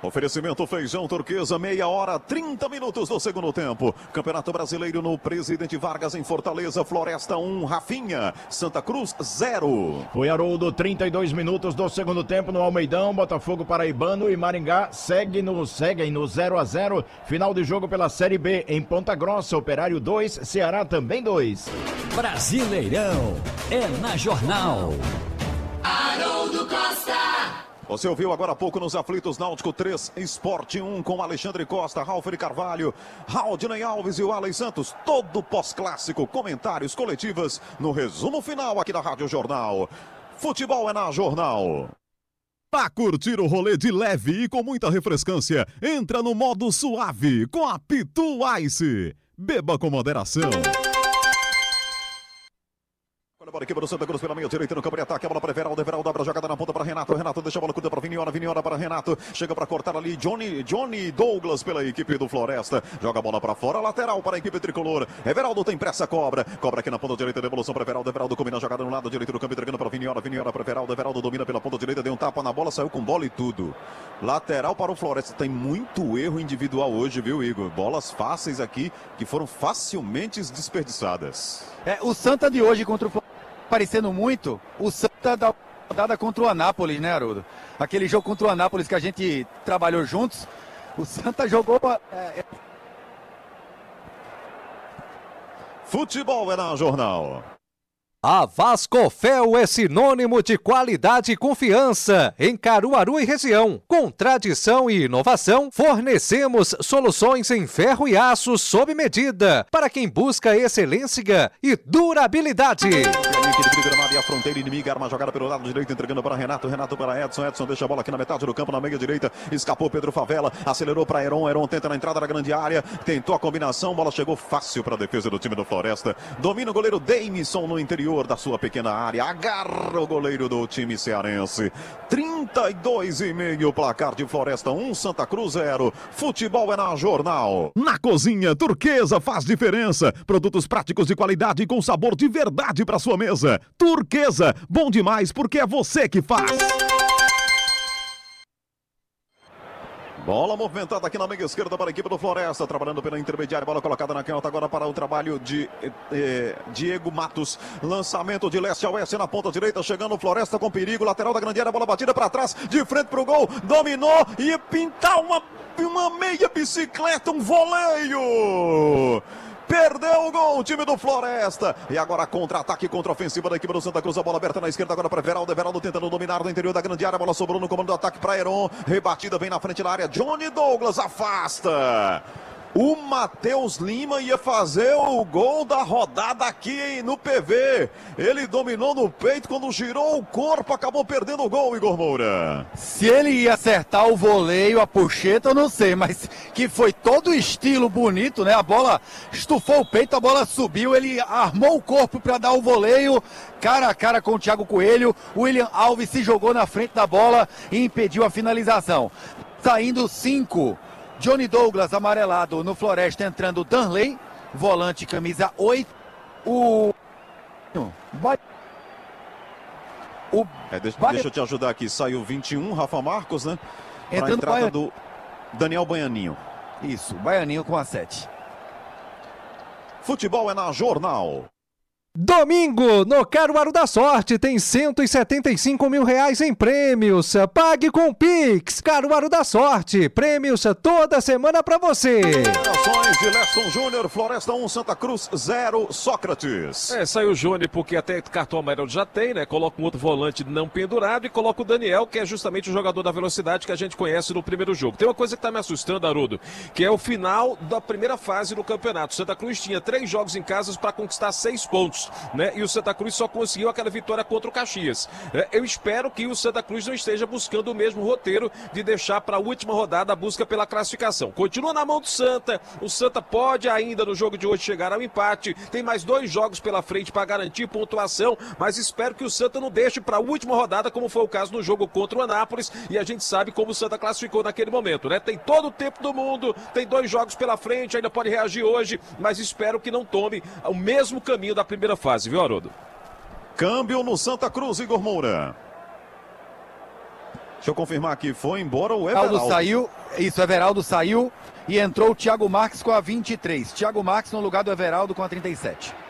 Oferecimento Feijão Turquesa, meia hora, 30 minutos do segundo tempo. Campeonato Brasileiro no Presidente Vargas em Fortaleza, Floresta 1, Rafinha, Santa Cruz 0. Foi Haroldo, 32 minutos do segundo tempo no Almeidão, Botafogo Paraibano e Maringá seguem no 0-0. Final de jogo pela Série B em Ponta Grossa, Operário 2, Ceará também 2. Brasileirão é na Jornal. Haroldo Costa. Você ouviu agora há pouco nos Aflitos Náutico 3, Esporte 1 com Alexandre Costa, Ralfer Carvalho, Raudinei Alves e o Alex Santos. Todo pós-clássico, comentários, coletivas no resumo final aqui da Rádio Jornal. Futebol é na Jornal. Pra curtir o rolê de leve e com muita refrescância, entra no modo suave com a Pitu Ice. Beba com moderação. Olha a bola aqui para o Santa Cruz pela meia direita no campo de ataque. A bola para Everaldo. Everaldo abre a jogada na ponta para Renato. Renato deixa a bola curta para Viniora. Viniora para Renato. Chega para cortar ali Johnny Douglas pela equipe do Floresta. Joga a bola para fora. Lateral para a equipe tricolor. Everaldo tem pressa, cobra. Cobra aqui na ponta direita. Devolução para Everaldo. Everaldo combina a jogada no lado direito do campo. Entregando para Viniora. Viniora para Everaldo. Everaldo domina pela ponta direita. Deu um tapa na bola. Saiu com bola e tudo. Lateral para o Floresta. Tem muito erro individual hoje, viu, Igor? Bolas fáceis aqui que foram facilmente desperdiçadas. O Santa de hoje contra o Floresta parecendo muito o Santa da rodada contra o Anápolis, né, Haroldo? Aquele jogo contra o Anápolis que a gente trabalhou juntos, o Santa jogou... Futebol é na Jornal. A Vascofel é sinônimo de qualidade e confiança em Caruaru e região. Com tradição e inovação, fornecemos soluções em ferro e aço sob medida para quem busca excelência e durabilidade. E a fronteira inimiga, arma jogada pelo lado direito, entregando para Renato. Renato para Edson. Edson deixa a bola aqui na metade do campo, na meia direita. Escapou Pedro Favela, acelerou para Heron. Heron tenta na entrada da grande área, tentou a combinação, bola chegou fácil para a defesa do time do Floresta. Domina o goleiro Deimison no interior da sua pequena área, agarra o goleiro do time cearense. 32,5 placar de Floresta 1, Santa Cruz 0. Futebol é na Jornal. Na cozinha, Turquesa faz diferença. Produtos práticos de qualidade com sabor de verdade para sua mesa. Turquesa, bom demais porque é você que faz. Bola movimentada aqui na meia esquerda para a equipe do Floresta, trabalhando pela intermediária, bola colocada na canhota agora para o trabalho de Diego Matos. Lançamento de leste a oeste na ponta direita, chegando o Floresta com perigo, lateral da grande área, bola batida para trás, de frente para o gol, dominou e pintar uma meia bicicleta, um voleio. Perdeu o gol, o time do Floresta. E agora contra-ataque, contra-ofensiva da equipe do Santa Cruz. A bola aberta na esquerda agora para Everaldo. Everaldo tentando dominar no interior da grande área. A bola sobrou no comando do ataque para Heron. Rebatida bem na frente da área. Johnny Douglas afasta. O Matheus Lima ia fazer o gol da rodada aqui no PV. Ele dominou no peito, quando girou o corpo, acabou perdendo o gol, Igor Moura. Se ele ia acertar o voleio, a puxeta, eu não sei, mas que foi todo estilo bonito, né? A bola estufou o peito, a bola subiu, ele armou o corpo para dar o voleio, cara a cara com o Thiago Coelho. O William Alves se jogou na frente da bola e impediu a finalização. Saindo 5. Johnny Douglas amarelado no Floresta, entrando Danley, volante camisa 8. Deixa eu te ajudar aqui, saiu 21, Rafa Marcos, né? Para a entrada do Daniel Baianinho. Isso, Baianinho com a 7. Futebol é na Jornal. Domingo, no Caruaru da Sorte, tem R$175 mil em prêmios. Pague com Pix. Caruaru da Sorte, prêmios toda semana pra você. Operações de Leston Júnior, Floresta 1, Santa Cruz 0, Sócrates. Saiu o Júnior porque até cartão amarelo já tem, né? Coloca um outro volante não pendurado e coloca o Daniel, que é justamente o jogador da velocidade que a gente conhece no primeiro jogo. Tem uma coisa que tá me assustando, Haroldo, que é o final da primeira fase do campeonato. Santa Cruz tinha 3 jogos em casa para conquistar 6 pontos. Né? E o Santa Cruz só conseguiu aquela vitória contra o Caxias. Eu espero que o Santa Cruz não esteja buscando o mesmo roteiro de deixar para a última rodada a busca pela classificação. Continua na mão do Santa. O Santa pode ainda no jogo de hoje chegar ao empate. Tem mais 2 jogos pela frente para garantir pontuação, mas espero que o Santa não deixe para a última rodada, como foi o caso no jogo contra o Anápolis. E a gente sabe como o Santa classificou naquele momento, né? Tem todo o tempo do mundo, tem 2 jogos pela frente, ainda pode reagir hoje, mas espero que não tome o mesmo caminho da primeira fase, viu, Haroldo? Câmbio no Santa Cruz, Igor Moura. Deixa eu confirmar aqui, foi embora o Everaldo. Saiu, isso, Everaldo saiu e entrou o Thiago Marques com a 23. Thiago Marques no lugar do Everaldo com a 37.